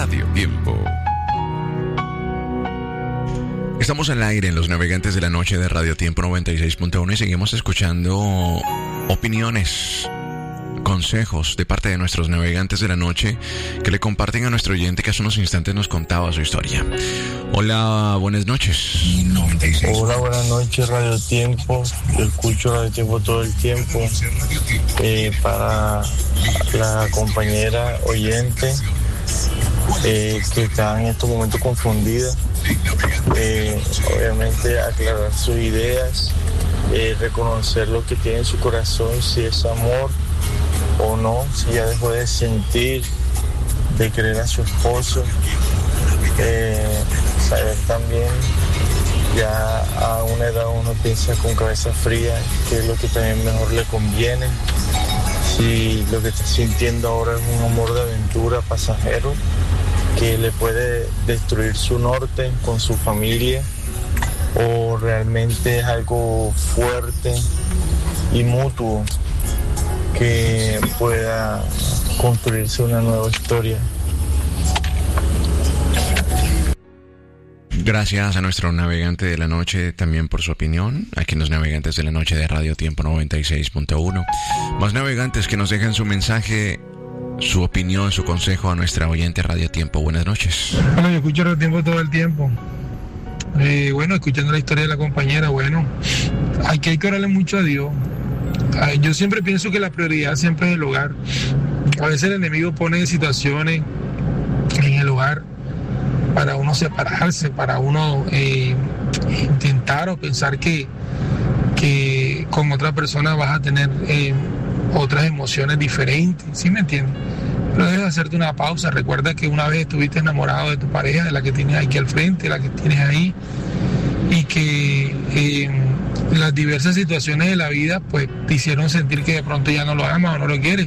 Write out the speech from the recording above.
Radio Tiempo. Estamos al aire en los Navegantes de la Noche de Radio Tiempo 96.1 y seguimos escuchando opiniones, consejos de parte de nuestros navegantes de la noche que le comparten a nuestro oyente que hace unos instantes nos contaba su historia. Hola, buenas noches. Hola, buenas noches, Radio Tiempo. Yo escucho Radio Tiempo todo el tiempo. Para la compañera oyente que está en estos momentos confundida, obviamente aclarar sus ideas, reconocer lo que tiene en su corazón, si es amor o no, si ya dejó de sentir, de querer a su esposo, saber también, ya a una edad uno piensa con cabeza fría qué es lo que también mejor le conviene, si lo que está sintiendo ahora es un amor de aventura pasajero que le puede destruir su norte con su familia, o realmente es algo fuerte y mutuo que pueda construirse una nueva historia. Gracias a nuestro navegante de la noche también por su opinión, aquí en los Navegantes de la Noche de Radio Tiempo 96.1. Más navegantes que nos dejen su mensaje, su opinión, su consejo a nuestra oyente Radio Tiempo. Buenas noches. Bueno, yo escucho Radio Tiempo todo el tiempo. Bueno, escuchando la historia de la compañera, hay que orarle mucho a Dios. Yo siempre pienso que la prioridad siempre es el hogar. A veces el enemigo pone situaciones en el hogar para uno separarse, para uno intentar o pensar que con otra persona vas a tener otras emociones diferentes, ¿sí me entiendes? Pero debes hacerte una pausa. Recuerda que una vez estuviste enamorado de tu pareja, de la que tienes aquí al frente, la que tienes ahí, y que las diversas situaciones de la vida pues te hicieron sentir que de pronto ya no lo amas o no lo quieres.